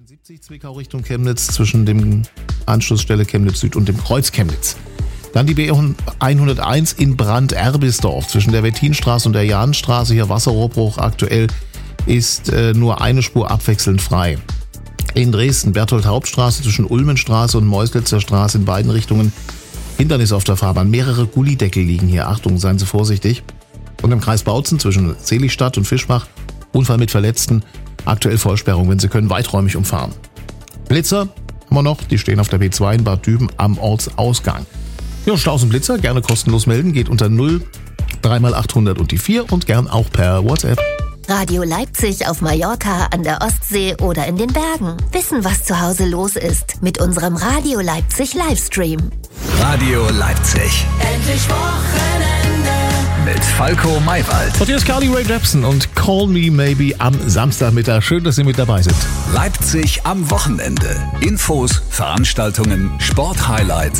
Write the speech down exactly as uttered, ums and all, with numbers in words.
siebzig Zwickau Richtung Chemnitz zwischen dem Anschlussstelle Chemnitz Süd und dem Kreuz Chemnitz. Dann die B hunderteins in Brand-Erbisdorf zwischen der Wettinstraße und der Jahnstraße. Hier Wasserrohrbruch. Aktuell ist äh, nur eine Spur abwechselnd frei. In Dresden Berthold-Hauptstraße zwischen Ulmenstraße und Meuselitzer Straße in beiden Richtungen. Hindernis auf der Fahrbahn. Mehrere Gullideckel liegen hier. Achtung, seien Sie vorsichtig. Und im Kreis Bautzen zwischen Seligstadt und Fischbach Unfall mit Verletzten. Aktuell Vollsperrung, wenn Sie können, weiträumig umfahren. Blitzer haben wir noch, die stehen auf der B zwei in Bad Düben am Ortsausgang. Ja, Staus und Blitzer, gerne kostenlos melden, geht unter null drei mal achthundert und die vier und gern auch per WhatsApp. Radio Leipzig auf Mallorca, an der Ostsee oder in den Bergen. Wissen, was zu Hause los ist mit unserem Radio Leipzig Livestream. Radio Leipzig. Endlich Wochenende. Mit Falco Maywald. Und hier ist Carly Rae Jepsen und Call Me Maybe am Samstagmittag. Schön, dass Sie mit dabei sind. Leipzig am Wochenende. Infos, Veranstaltungen, Sporthighlights